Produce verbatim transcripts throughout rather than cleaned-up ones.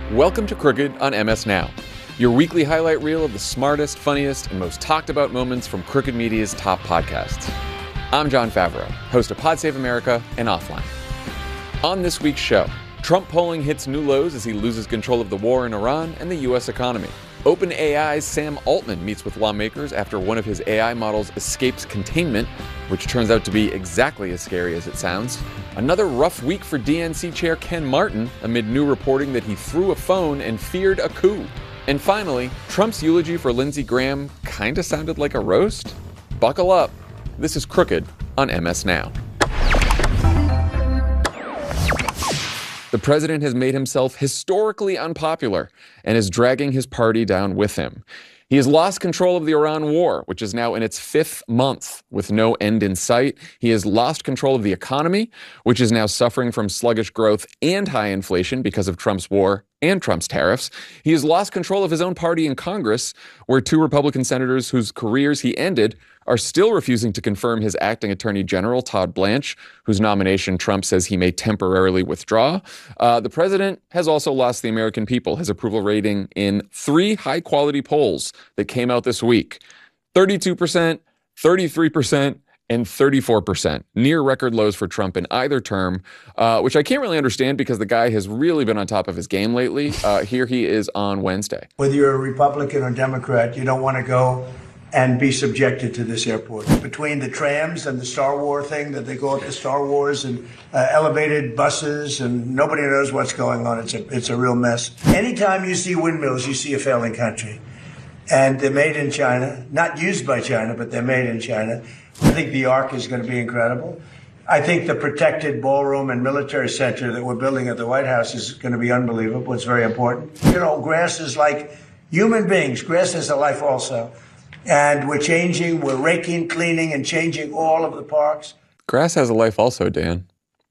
Welcome to Crooked on M S Now, your weekly highlight reel of the smartest, funniest, and most talked about moments from Crooked Media's top podcasts. I'm Jon Favreau, host of Pod Save America and Offline. On this week's show, Trump polling hits new lows as he loses control of the war in Iran and the U S economy. OpenAI's Sam Altman meets with lawmakers after one of his A I models escapes containment, which turns out to be exactly as scary as it sounds. Another rough week for D N C chair Ken Martin amid new reporting that he threw a phone and feared a coup. And finally, Trump's eulogy for Lindsey Graham kinda sounded like a roast? Buckle up. This is Crooked on M S Now. The president has made himself historically unpopular and is dragging his party down with him. He has lost control of the Iran war, which is now in its fifth month with no end in sight. He has lost control of the economy, which is now suffering from sluggish growth and high inflation because of Trump's war and Trump's tariffs. He has lost control of his own party in Congress, where two Republican senators whose careers he ended are still refusing to confirm his acting attorney general, Todd Blanche, whose nomination Trump says he may temporarily withdraw. Uh, the president has also lost the American people, his approval rating in three high-quality polls that came out this week. thirty-two percent, thirty-three percent, and thirty-four percent, near record lows for Trump in either term, uh, which I can't really understand because the guy has really been on top of his game lately. Uh, here he is on Wednesday. Whether you're a Republican or Democrat, you don't want to go and be subjected to this airport. Between the trams and the Star Wars thing that they call it the Star Wars and uh, elevated buses and nobody knows what's going on. It's a, it's a real mess. Anytime you see windmills, you see a failing country. And they're made in China, not used by China, but they're made in China. I think the Ark is going to be incredible. I think the protected ballroom and military center that we're building at the White House is going to be unbelievable. It's very important. You know, grass is like human beings. Grass has a life also. And we're changing, we're raking, cleaning, and changing all of the parks. Grass has a life also, Dan.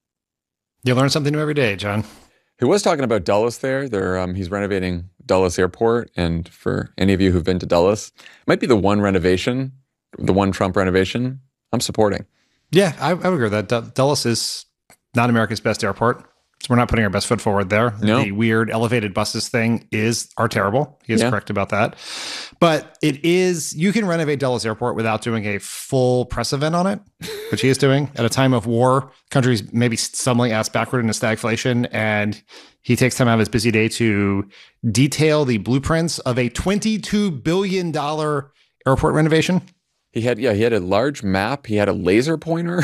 You learn something new every day, John. He was talking about Dulles there. They're, um, he's renovating Dulles Airport. And for any of you who've been to Dulles, it might be the one renovation, the one Trump renovation I'm supporting. Yeah, I, I would agree with that. D- Dulles is not America's best airport. So we're not putting our best foot forward there. No. The weird elevated buses thing is are terrible. He is yeah. correct about that. But it is, you can renovate Dulles Airport without doing a full press event on it, which he is doing at a time of war. Countries maybe stumbling ass backward into stagflation. And he takes time out of his busy day to detail the blueprints of a twenty-two billion dollars airport renovation. He had, yeah, he had a large map. He had a laser pointer.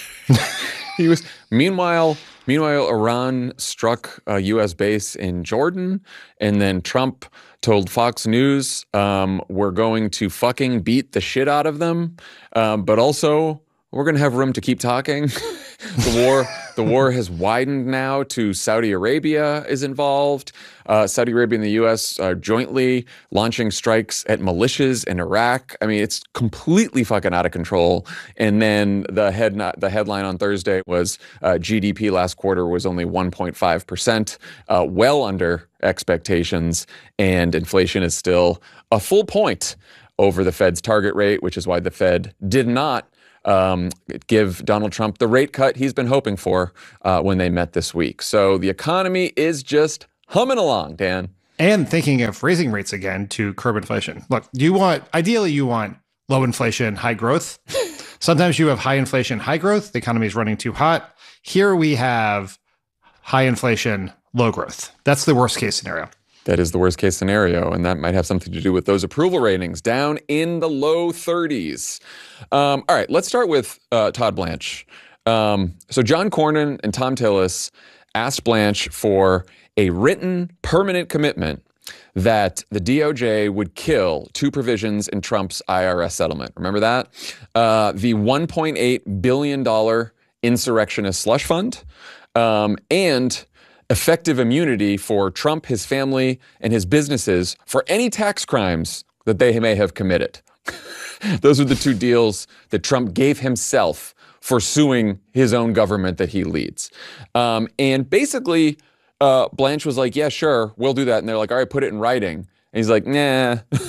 he was, meanwhile... Meanwhile, Iran struck a U S base in Jordan, and then Trump told Fox News, um, we're going to fucking beat the shit out of them, um, but also we're going to have room to keep talking. the war the war has widened now to Saudi Arabia is involved. Uh, Saudi Arabia and the U S are jointly launching strikes at militias in Iraq. I mean, it's completely fucking out of control. And then the head the headline on Thursday was uh, G D P last quarter was only one point five percent, uh, well under expectations, and inflation is still a full point over the Fed's target rate, which is why the Fed did not Um, give Donald Trump the rate cut he's been hoping for uh, when they met this week. So the economy is just humming along, Dan. And thinking of raising rates again to curb inflation. Look, you want, ideally you want low inflation, high growth. Sometimes you have high inflation, high growth. The economy is running too hot. Here we have high inflation, low growth. That's the worst case scenario. That is the worst case scenario, and that might have something to do with those approval ratings down in the low thirties. Um, all right, let's start with uh, Todd Blanche. Um, so John Cornyn and Thom Tillis asked Blanche for a written permanent commitment that the D O J would kill two provisions in Trump's I R S settlement. Remember that? Uh, the one point eight billion dollars insurrectionist slush fund um, and effective immunity for Trump, his family, and his businesses for any tax crimes that they may have committed. Those are the two deals that Trump gave himself for suing his own government that he leads. Um, and basically, uh, Blanche was like, yeah, sure, we'll do that. And they're like, all right, put it in writing. And he's like, nah.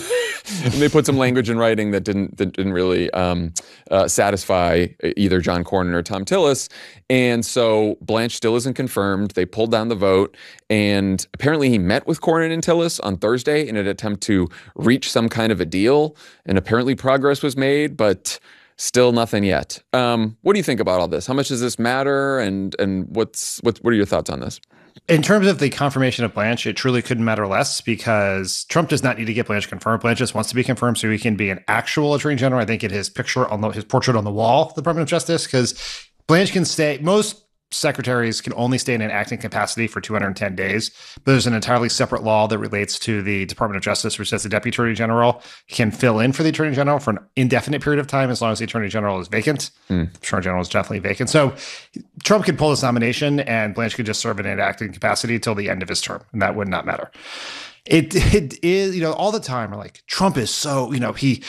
and they put some language in writing that didn't that didn't really um, uh, satisfy either John Cornyn or Thom Tillis. And so Blanche still isn't confirmed. They pulled down the vote, and apparently he met with Cornyn and Tillis on Thursday in an attempt to reach some kind of a deal. And apparently progress was made, but still nothing yet. Um, what do you think about all this? How much does this matter? And and what's what what are your thoughts on this? In terms of the confirmation of Blanche, it truly couldn't matter less because Trump does not need to get Blanche confirmed. Blanche just wants to be confirmed so he can be an actual attorney general. I think it his picture on the, his portrait on the wall of the Department of Justice, because Blanche can stay. Most secretaries can only stay in an acting capacity for two hundred ten days. But there's an entirely separate law that relates to the Department of Justice, which says the Deputy Attorney General can fill in for the Attorney General for an indefinite period of time as long as the Attorney General is vacant. Mm. The Attorney General is definitely vacant. So Trump could pull this nomination and Blanche could just serve in an acting capacity until the end of his term, and that would not matter. It, it is, you know, all the time, we're like, Trump is so, you know, he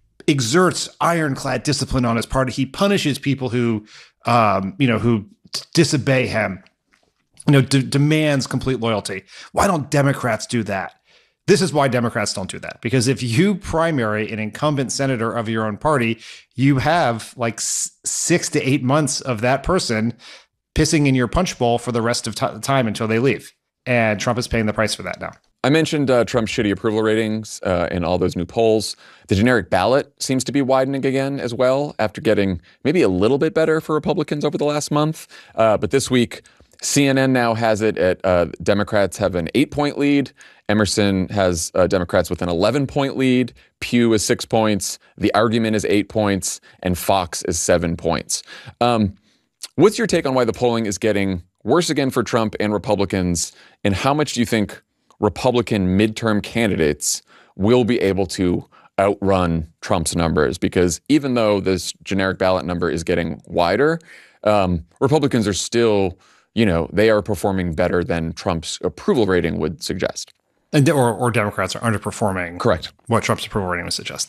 exerts ironclad discipline on his party. He punishes people who, um, you know, who disobey him, you know, d- demands complete loyalty. Why don't Democrats do that? This is why Democrats don't do that. Because if you primary an incumbent senator of your own party, you have like s- six to eight months of that person pissing in your punch bowl for the rest of t- time until they leave. And Trump is paying the price for that now. I mentioned uh, Trump's shitty approval ratings uh, in all those new polls. The generic ballot seems to be widening again as well after getting maybe a little bit better for Republicans over the last month. Uh, but this week, C N N now has it at uh, Democrats have an eight-point lead. Emerson has uh, Democrats with an eleven-point lead. Pew is six points. The Argument is eight points. And Fox is seven points. Um, what's your take on why the polling is getting worse again for Trump and Republicans? And how much do you think Republican midterm candidates will be able to outrun Trump's numbers? Because even though this generic ballot number is getting wider, um, Republicans are still, you know, they are performing better than Trump's approval rating would suggest. And or, or Democrats are underperforming. Correct. What Trump's approval rating would suggest.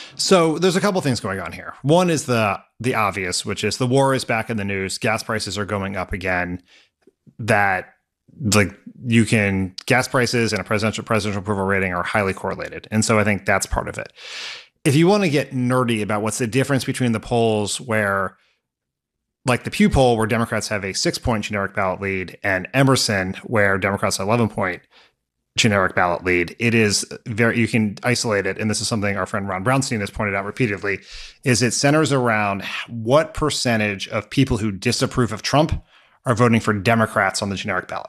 So there's a couple things going on here. One is the the obvious, which is the war is back in the news. Gas prices are going up again. That like you can gas prices and a presidential presidential approval rating are highly correlated. And so I think that's part of it. If you want to get nerdy about what's the difference between the polls where like the Pew poll where Democrats have a six point generic ballot lead and Emerson where Democrats have eleven point generic ballot lead, it is very, you can isolate it. And this is something our friend Ron Brownstein has pointed out repeatedly, is it centers around what percentage of people who disapprove of Trump are voting for Democrats on the generic ballot.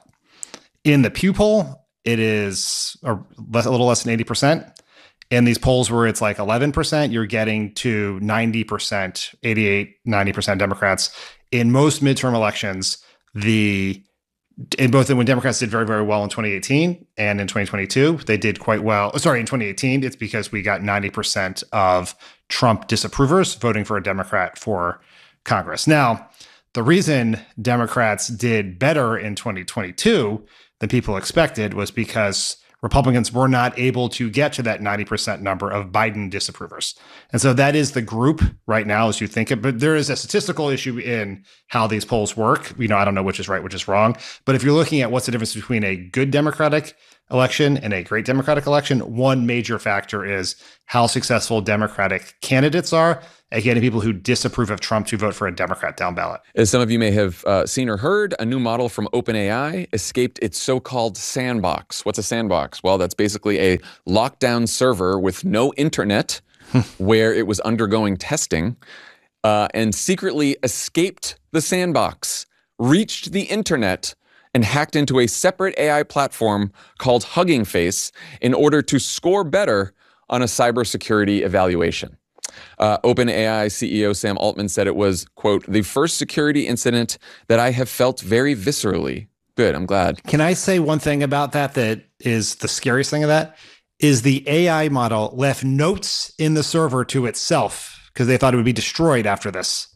In the Pew poll, it is a, less, a little less than eighty percent. In these polls where it's like eleven percent, you're getting to ninety percent, eighty-eight, ninety percent Democrats. In most midterm elections, the in both when Democrats did very, very well in twenty eighteen and in twenty twenty-two, they did quite well. Sorry, in twenty eighteen, it's because we got ninety percent of Trump disapprovers voting for a Democrat for Congress. Now, the reason Democrats did better in twenty twenty-two than people expected was because Republicans were not able to get to that ninety percent number of Biden disapprovers. And so that is the group right now as you think it. But there is a statistical issue in how these polls work. You know, I don't know which is right, which is wrong. But if you're looking at what's the difference between a good Democratic election and a great Democratic election, one major factor is how successful Democratic candidates are at getting people who disapprove of Trump to vote for a Democrat down ballot. As some of you may have uh, seen or heard, a new model from OpenAI escaped its so-called sandbox. What's a sandbox? Well, that's basically a lockdown server with no internet where it was undergoing testing uh, and secretly escaped the sandbox, reached the internet, and hacked into a separate A I platform called Hugging Face in order to score better on a cybersecurity evaluation. Uh, OpenAI C E O Sam Altman said it was, quote, the first security incident that I have felt very viscerally. Good, I'm glad. Can I say one thing about that that is the scariest thing of that? Is the A I model left notes in the server to itself because they thought it would be destroyed after this.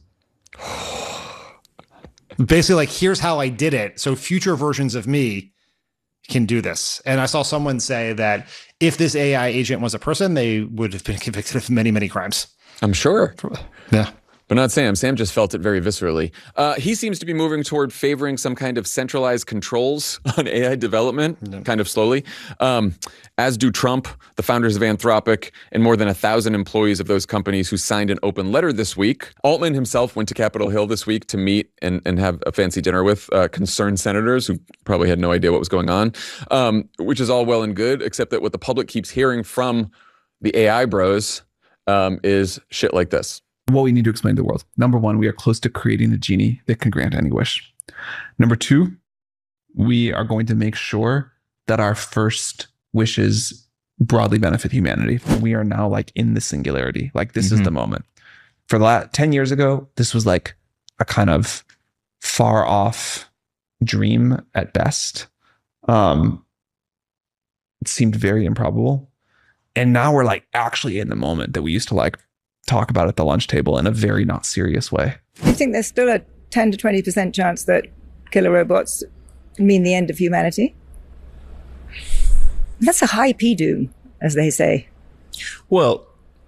Basically, like, here's how I did it. So future versions of me can do this. And I saw someone say that if this A I agent was a person, they would have been convicted of many, many crimes. I'm sure. Yeah. But not Sam. Sam just felt it very viscerally. Uh, he seems to be moving toward favoring some kind of centralized controls on A I development, mm-hmm. kind of slowly, um, as do Trump, the founders of Anthropic, and more than a thousand employees of those companies who signed an open letter this week. Altman himself went to Capitol Hill this week to meet and, and have a fancy dinner with uh, concerned senators who probably had no idea what was going on, um, which is all well and good, except that what the public keeps hearing from the A I bros um, is shit like this. What we need to explain to the world. Number one, we are close to creating a genie that can grant any wish. Number two, we are going to make sure that our first wishes broadly benefit humanity. We are now like in the singularity. Like this mm-hmm. is the moment. For the last ten years ago, this was like a kind of far off dream at best. Um, it seemed very improbable. And now we're like actually in the moment that we used to like talk about at the lunch table in a very not serious way. Do you think there's still a ten to twenty percent chance that killer robots mean the end of humanity? That's a high P-doom, as they say. Well,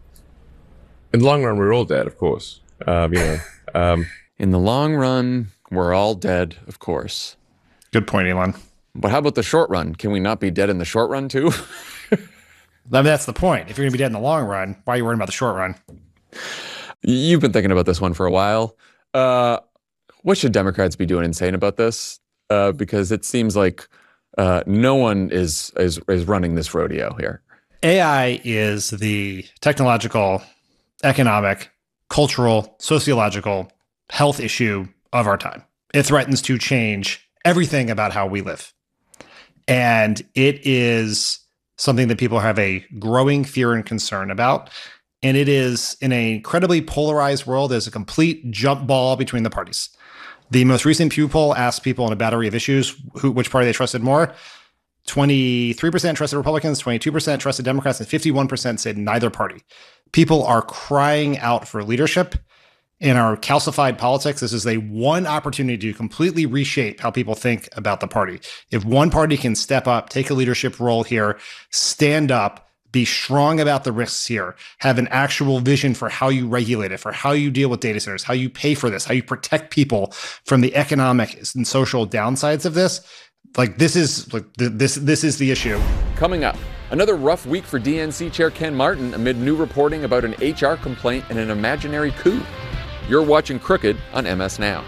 in the long run, we're all dead, of course. Um, you know, um, in the long run, we're all dead, of course. Good point, Elon. But how about the short run? Can we not be dead in the short run, too? I mean, that's the point. If you're going to be dead in the long run, why are you worrying about the short run? You've been thinking about this one for a while. Uh, what should Democrats be doing insane about this? Uh, because it seems like uh, no one is, is is running this rodeo here. A I is the technological, economic, cultural, sociological health issue of our time. It threatens to change everything about how we live. And it is something that people have a growing fear and concern about. And it is, in an incredibly polarized world, there's a complete jump ball between the parties. The most recent Pew poll asked people on a battery of issues who, which party they trusted more. twenty-three percent trusted Republicans, twenty-two percent trusted Democrats, and fifty-one percent said neither party. People are crying out for leadership. In our calcified politics, this is a one opportunity to completely reshape how people think about the party. If one party can step up, take a leadership role here, stand up, be strong about the risks here, have an actual vision for how you regulate it, for how you deal with data centers, how you pay for this, how you protect people from the economic and social downsides of this. Like this is like this this is the issue. Coming up, another rough week for D N C Chair Ken Martin amid new reporting about an H R complaint and an imaginary coup. You're watching Crooked on M S Now.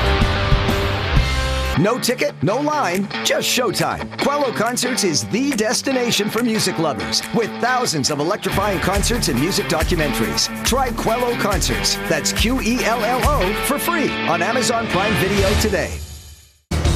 No ticket, no line, just showtime. Quello Concerts is the destination for music lovers, with thousands of electrifying concerts and music documentaries. Try Quello Concerts, that's Q E L L O, for free on Amazon Prime Video today.